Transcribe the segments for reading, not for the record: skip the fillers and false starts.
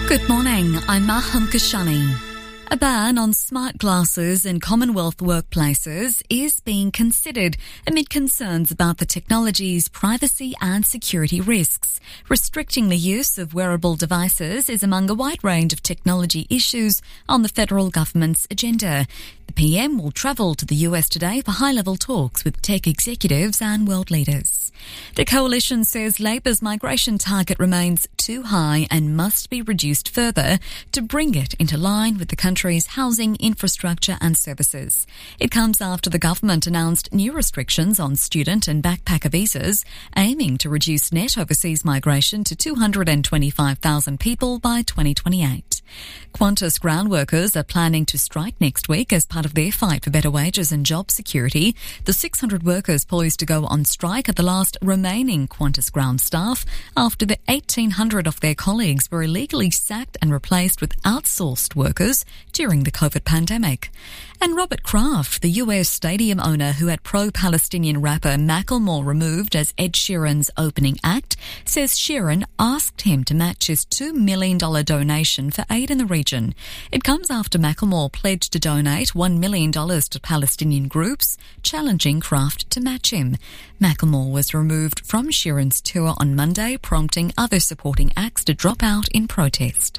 Good morning, I'm Maham Kashani. A ban on smart glasses in Commonwealth workplaces is being considered amid concerns about the technology's privacy and security risks. Restricting the use of wearable devices is among a wide range of technology issues on the federal government's agenda. The PM will travel to the US today for high-level talks with tech executives and world leaders. The coalition says Labor's migration target remains too high and must be reduced further to bring it into line with the country's housing, infrastructure and services. It comes after the government announced new restrictions on student and backpacker visas, aiming to reduce net overseas migration to 225,000 people by 2028. Qantas ground workers are planning to strike next week as part of their fight for better wages and job security. The 600 workers poised to go on strike are the last remaining Qantas ground staff after the 1,800 of their colleagues were illegally sacked and replaced with outsourced workers during the COVID pandemic. And Robert Kraft, the US stadium owner who had pro-Palestinian rapper Macklemore removed as Ed Sheeran's opening act, says Sheeran asked him to match his $2 million donation for aid in the region. It comes after Macklemore pledged to donate $1 million to Palestinian groups, challenging Kraft to match him. Macklemore was removed from Sheeran's tour on Monday, prompting other supporting acts to drop out in protest.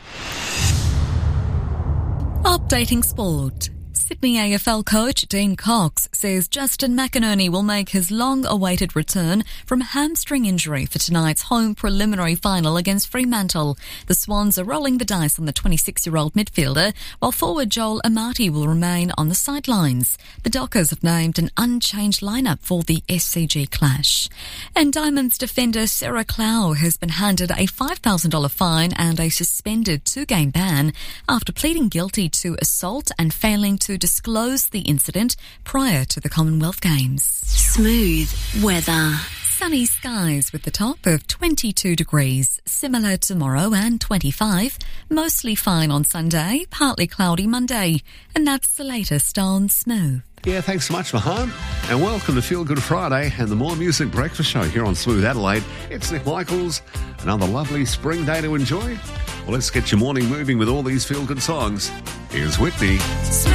Updating sport. Sydney AFL coach Dean Cox says Justin McInerney will make his long-awaited return from hamstring injury for tonight's home preliminary final against Fremantle. The Swans are rolling the dice on the 26-year-old midfielder, while forward Joel Amati will remain on the sidelines. The Dockers have named an unchanged lineup for the SCG clash. And Diamonds defender Sarah Clow has been handed a $5,000 fine and a suspended 2-game ban after pleading guilty to assault and failing to disclose the incident prior to the Commonwealth Games. Smooth weather. Sunny skies with the top of 22 degrees, similar tomorrow, and 25. Mostly fine on Sunday, partly cloudy Monday. And that's the latest on Smooth. Yeah, thanks so much, Mahan. And welcome to Feel Good Friday and the More Music Breakfast Show here on Smooth Adelaide. It's Nick Michaels. Another lovely spring day to enjoy. Well, let's get your morning moving with all these feel-good songs. Here's Whitney.